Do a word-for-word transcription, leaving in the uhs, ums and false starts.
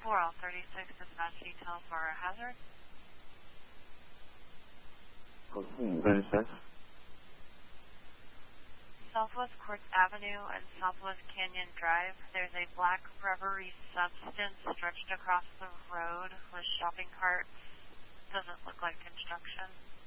four L thirty-six dispatch detail for a hazard. thirty-six. Southwest Courts Avenue and Southwest Canyon Drive. There's a black rubbery substance stretched across the road with shopping carts. Doesn't look like construction.